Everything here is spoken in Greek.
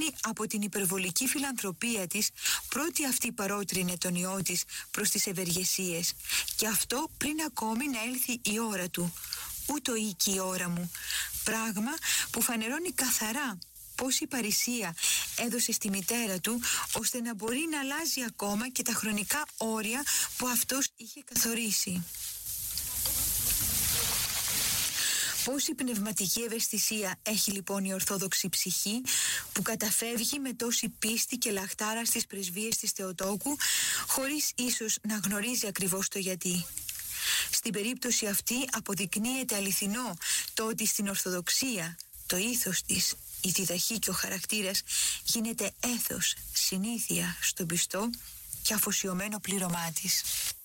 δείχνει από την υπερβολική φιλανθρωπία της, πρώτη αυτή παρότρινε τον ιό της προς τις ευεργεσίες, και αυτό πριν ακόμη να έλθει η ώρα του. «Ούτω οίκη η ώρα μου», πράγμα που φανερώνει καθαρά πως η παρησία έδωσε στη μητέρα του ώστε να μπορεί να αλλάζει ακόμα και τα χρονικά όρια που αυτός είχε καθορίσει. Πόση πνευματική ευαισθησία έχει λοιπόν η ορθόδοξη ψυχή, που καταφεύγει με τόση πίστη και λαχτάρα στις πρεσβείες της Θεοτόκου, χωρίς ίσως να γνωρίζει ακριβώς το γιατί. Στην περίπτωση αυτή αποδεικνύεται αληθινό το ότι στην Ορθοδοξία το ήθος της, η διδαχή και ο χαρακτήρας γίνεται έθος, συνήθεια στον πιστό και αφοσιωμένο πλήρωμά της.